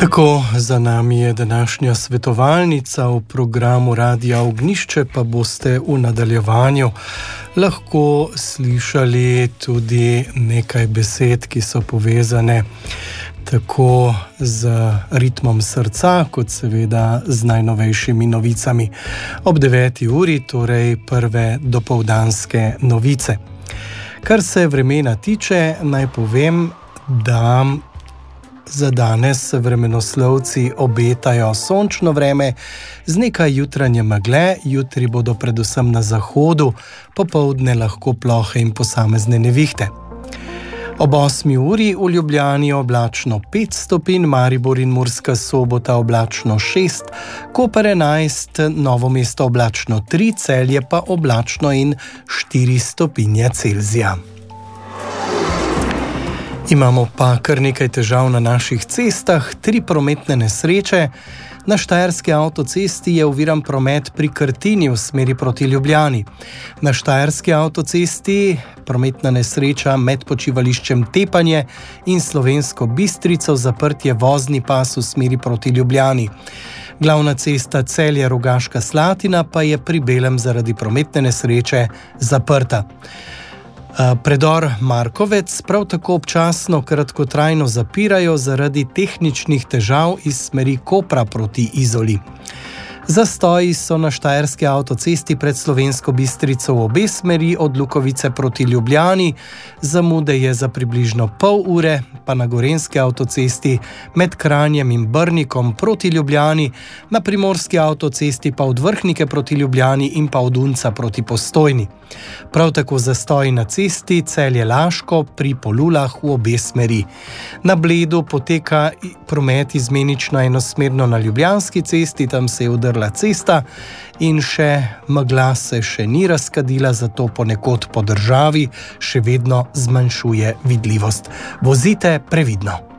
Tako, za nami je današnja svetovalnica v programu Radia Ognjišče, pa boste v nadaljevanju lahko slišali tudi nekaj besed, ki so povezane tako z ritmom srca, kot seveda z najnovejšimi novicami. Ob 9. uri, torej prve dopoldanske novice. Kar se vremena tiče, naj povem, da za danes vremenoslovci obetajo sončno vreme z nekaj jutranje megle, jutri bodo predvsem na zahodu, popoldne lahko plohe in posamezne nevihte. Ob 8. uri v Ljubljani oblačno 5 stopinj, Maribor in Murska Sobota oblačno 6, Koper 11, Novo mesto oblačno 3, Celje pa oblačno in 4 stopinje Celzija. Imamo pa kar nekaj težav na naših cestah, 3 prometne nesreče. Na Štajerski avtocesti je oviran promet pri Krtini v smeri proti Ljubljani. Na Štajerski avtocesti prometna nesreča med počivališčem Tepanje in Slovensko Bistrico, zaprt je vozni pas v smeri proti Ljubljani. Glavna cesta Celje-Rogaška Slatina pa je pri Belem zaradi prometne nesreče zaprta. Predor Markovec prav tako občasno kratkotrajno zapirajo zaradi tehničnih težav iz smeri Kopra proti Izoli. Zastoji so na Štajerski avtocesti pred Slovensko Bistrico v obe smeri od Lukovice proti Ljubljani, zamude je za približno pol ure, pa na Gorenjski avtocesti med Kranjem in Brnikom proti Ljubljani, na Primorski avtocesti pa od Vrhnike proti Ljubljani in pa od Unca proti Postojni. Prav tako zastoji na cesti Celje-Laško pri Polulah v obe smeri. Na Bledu poteka promet izmenično enosmerno na Ljubljanski cesti, tam se je udrla cesta in še megla se še ni razkadila, zato ponekod po državi še vedno zmanjšuje vidljivost. Vozite previdno.